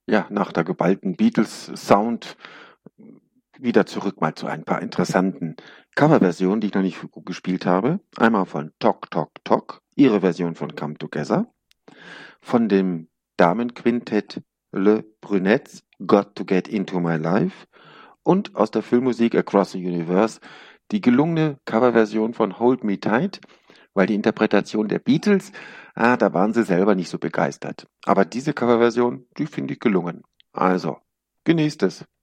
Ja, nach der geballten Beatles-Sound wieder zurück mal zu ein paar interessanten Coverversionen, die ich noch nicht gespielt habe. Einmal von Tok Tok Tok, ihre Version von Come Together, von dem Damenquintett Le Brunettes, Got to Get Into My Life und aus der Filmmusik Across the Universe die gelungene Coverversion von Hold Me Tight, weil die Interpretation der Beatles, da waren sie selber nicht so begeistert. Aber diese Coverversion, die finde ich gelungen. Also, genießt es.